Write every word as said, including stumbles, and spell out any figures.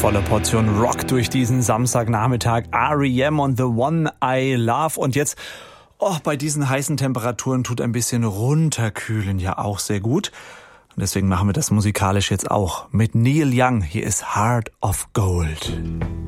Volle Portion Rock durch diesen Samstagnachmittag. R E M und The One I Love. Und jetzt, oh, bei diesen heißen Temperaturen tut ein bisschen runterkühlen ja auch sehr gut. Und deswegen machen wir das musikalisch jetzt auch mit Neil Young. Hier ist Heart of Gold.